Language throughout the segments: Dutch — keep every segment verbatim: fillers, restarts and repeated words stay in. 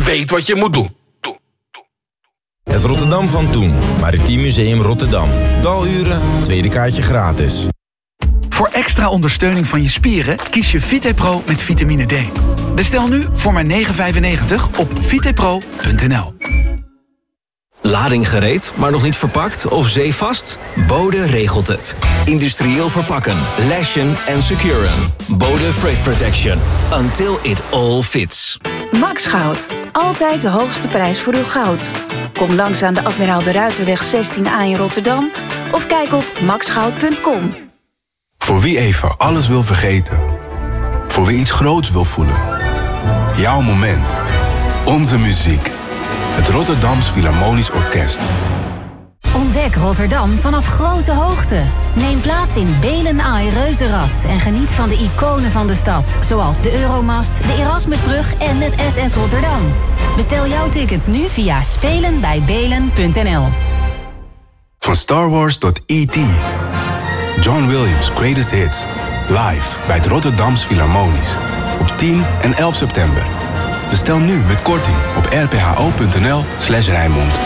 weet wat je moet doen. Het Rotterdam van toen. Maritiem Museum Rotterdam. Daluren, tweede kaartje gratis. Voor extra ondersteuning van je spieren kies je VitePro met vitamine D. Bestel nu voor maar negen vijfennegentig op vitepro punt n l. Lading gereed, maar nog niet verpakt of zeevast? Bode regelt het. Industrieel verpakken, lashen en securen. Bode Freight Protection. Until it all fits. Max Goud. Altijd de hoogste prijs voor uw goud. Kom langs aan de Admiraal de Ruiterweg zestien A in Rotterdam of kijk op max goud punt com. Voor wie even alles wil vergeten. Voor wie iets groots wil voelen. Jouw moment. Onze muziek. Het Rotterdams Philharmonisch Orkest. Ontdek Rotterdam vanaf grote hoogte. Neem plaats in Belen Ai Reuzenrad en geniet van de iconen van de stad, zoals de Euromast, de Erasmusbrug en het S S Rotterdam. Bestel jouw tickets nu via spelen bij belen punt n l. Van Star Wars tot E T John Williams' Greatest Hits. Live bij het Rotterdams Philharmonisch. Op tien en elf september. Bestel nu met korting op r p h o punt n l slash Rijnmond.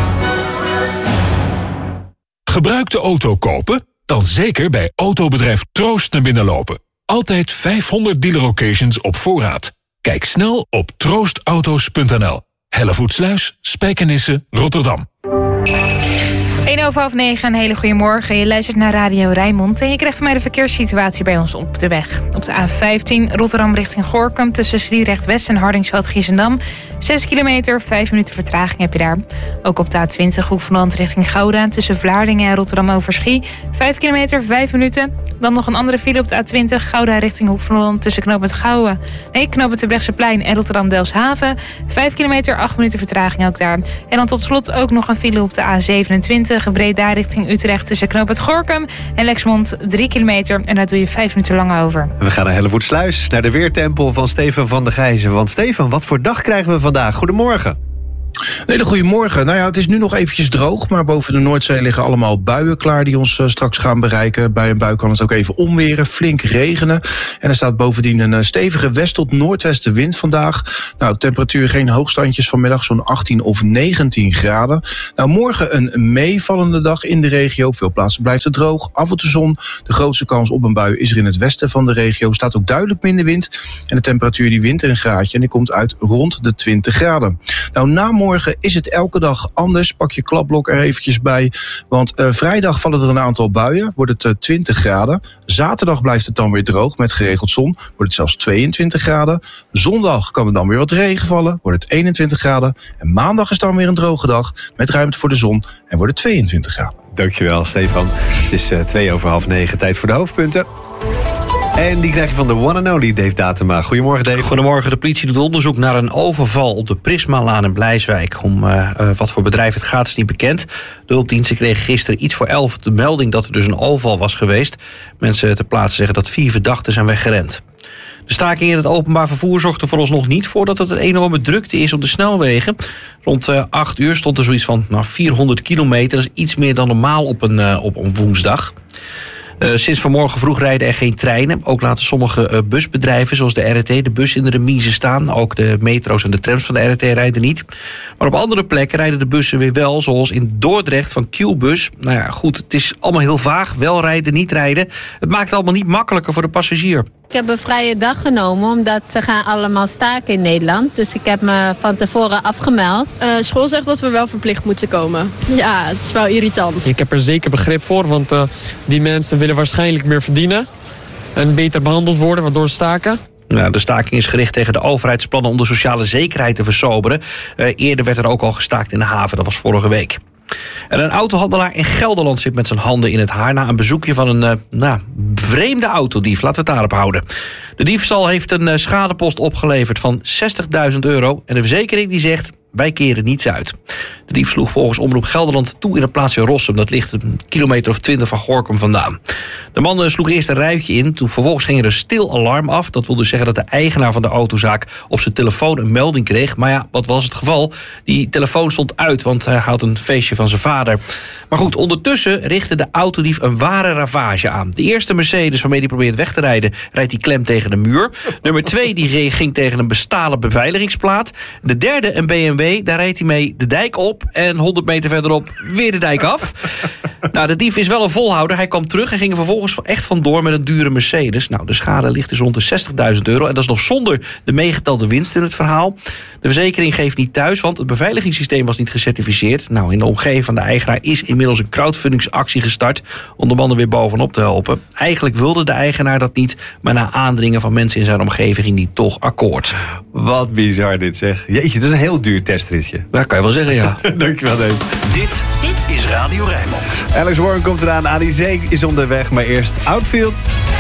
Gebruikte auto kopen? Dan zeker bij autobedrijf Troost naar binnen lopen. Altijd vijfhonderd dealer occasions op voorraad. Kijk snel op troostauto's punt n l. Hellevoetsluis, Spijkenisse, Rotterdam. één over half negen, een hele goede morgen. Je luistert naar Radio Rijnmond en je krijgt van mij de verkeerssituatie bij ons op de weg. Op de A vijftien Rotterdam richting Gorinchem tussen Sliedrecht-West en Hardingsveld-Giessendam. zes kilometer, vijf minuten vertraging heb je daar. Ook op de A twintig Hoek van Holland richting Gouda tussen Vlaardingen en Rotterdam-Overschie. vijf kilometer, vijf minuten. Dan nog een andere file op de A twintig Gouda richting Hoek van Holland tussen Knooppunt Gouwen. Nee, Knooppunt Terbrechtseplein en Rotterdam-Delfshaven. vijf kilometer, acht minuten vertraging ook daar. En dan tot slot ook nog een file op de A zevenentwintig Breda richting Utrecht tussen Knooppunt Gorinchem en Lexmond drie kilometer. En daar doe je vijf minuten lang over. We gaan naar Hellevoetsluis, naar de weertempel van Stefan van der Gijzen. Want Stefan, wat voor dag krijgen we vandaag? Goedemorgen. Een hele goedemorgen. Nou ja, het is nu nog eventjes droog, maar boven de Noordzee liggen allemaal buien klaar die ons uh, straks gaan bereiken. Bij een bui kan het ook even onweren, flink regenen. En er staat bovendien een uh, stevige west- tot noordwestenwind vandaag. Nou, temperatuur geen hoogstandjes vanmiddag, zo'n achttien of negentien graden. Nou, morgen een meevallende dag in de regio. Op veel plaatsen blijft het droog, af en toe zon. De grootste kans op een bui is er in het westen van de regio. Staat ook duidelijk minder wind. En de temperatuur die wint een graadje en die komt uit rond de twintig graden. Nou, na morgen is het elke dag anders. Pak je klapblok er eventjes bij. Want uh, vrijdag vallen er een aantal buien. Wordt het uh, twintig graden. Zaterdag blijft het dan weer droog met geregeld zon. Wordt het zelfs tweeëntwintig graden. Zondag kan er dan weer wat regen vallen. Wordt het eenentwintig graden. En maandag is dan weer een droge dag met ruimte voor de zon. En wordt het tweeëntwintig graden. Dankjewel, Stefan. Het is uh, twee over half negen. Tijd voor de hoofdpunten. En die krijg je van de one and only Dave Datema. Goedemorgen, Dave. Goedemorgen. De politie doet onderzoek naar een overval op de Prismalaan in Blijswijk. Om uh, uh, wat voor bedrijf het gaat is niet bekend. De hulpdiensten kregen gisteren iets voor elf de melding dat er dus een overval was geweest. Mensen ter plaatse zeggen dat vier verdachten zijn weggerend. De staking in het openbaar vervoer zorgt er vooralsnog niet voor dat het een enorme drukte is op de snelwegen. Rond uh, acht uur stond er zoiets van nou, vierhonderd kilometer. Dat is iets meer dan normaal op een, uh, op een woensdag. Uh, sinds vanmorgen vroeg rijden er geen treinen. Ook laten sommige uh, busbedrijven, zoals de R R T, de bus in de remise staan. Ook de metro's en de trams van de R R T rijden niet. Maar op andere plekken rijden de bussen weer wel, zoals in Dordrecht van Q-bus. Nou ja, goed, het is allemaal heel vaag. Wel rijden, niet rijden. Het maakt het allemaal niet makkelijker voor de passagier. Ik heb een vrije dag genomen, omdat ze gaan allemaal staken in Nederland. Dus ik heb me van tevoren afgemeld. Uh, school zegt dat we wel verplicht moeten komen. Ja, het is wel irritant. Ik heb er zeker begrip voor, want uh, die mensen willen waarschijnlijk meer verdienen. En beter behandeld worden, waardoor ze staken. Nou, de staking is gericht tegen de overheidsplannen om de sociale zekerheid te versoberen. Uh, eerder werd er ook al gestaakt in de haven, dat was vorige week. En een autohandelaar in Gelderland zit met zijn handen in het haar na een bezoekje van een uh, nou, vreemde autodief. Laten we het daarop houden. De diefstal heeft een uh, schadepost opgeleverd van zestigduizend euro. En de verzekering die zegt, wij keren niets uit. De dief sloeg volgens Omroep Gelderland toe in het plaatsje Rossum. Dat ligt een kilometer of twintig van Gorinchem vandaan. De man sloeg eerst een ruitje in. Toen vervolgens ging er een stil alarm af. Dat wil dus zeggen dat de eigenaar van de autozaak op zijn telefoon een melding kreeg. Maar ja, wat was het geval? Die telefoon stond uit, want hij had een feestje van zijn vader. Maar goed, ondertussen richtte de autodief een ware ravage aan. De eerste Mercedes waarmee hij probeert weg te rijden, rijdt hij klem tegen de muur. Nummer twee, die ging tegen een bestalen beveiligingsplaat. De derde, een B M W, daar reed hij mee de dijk op en honderd meter verderop weer de dijk af. Nou, de dief is wel een volhouder. Hij kwam terug en ging er vervolgens echt vandoor met een dure Mercedes. Nou, de schade ligt dus rond de zestigduizend euro. En dat is nog zonder de meegetelde winst in het verhaal. De verzekering geeft niet thuis, want het beveiligingssysteem was niet gecertificeerd. Nou, in de omgeving van de eigenaar is inmiddels een crowdfundingsactie gestart om de mannen weer bovenop te helpen. Eigenlijk wilde de eigenaar dat niet, maar na aandringen van mensen in zijn omgeving ging hij toch akkoord. Wat bizar dit, zeg. Jeetje, dat is een heel duur testritje. Dat kan je wel zeggen, ja. Dankjewel, Dave. Dit, dit is Radio Rijnmond. Alex Warren komt eraan. A D C is onderweg, maar eerst Outfield.